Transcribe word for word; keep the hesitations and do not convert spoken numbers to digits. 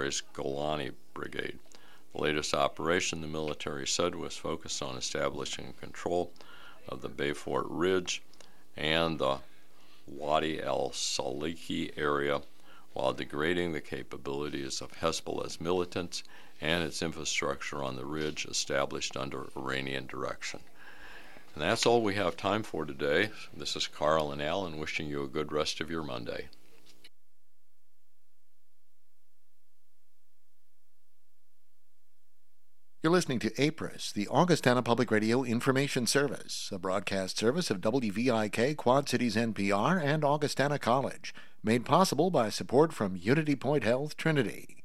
military's Golani Brigade. The latest operation, the military said, was focused on establishing control of the Beaufort Ridge and the Wadi al-Saliki area while degrading the capabilities of Hezbollah's militants and its infrastructure on the ridge established under Iranian direction. And that's all we have time for today. This is Carl and Alan wishing you a good rest of your Monday. You're listening to A P R I S, the Augustana Public Radio Information Service, a broadcast service of W V I K, Quad Cities N P R, and Augustana College, made possible by support from Unity Point Health Trinity.